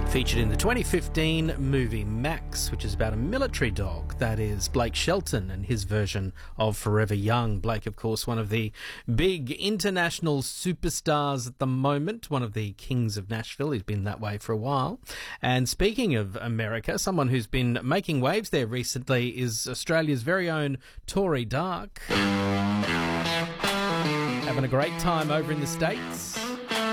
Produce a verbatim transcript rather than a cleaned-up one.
Featured in the twenty fifteen movie Max, which is about a military dog. That is Blake Shelton and his version of Forever Young. Blake, of course, one of the big international superstars at the moment, one of the kings of Nashville. He's been that way for a while. And speaking of America, someone who's been making waves there recently is Australia's very own Tori Dark. Having a great time over in the States.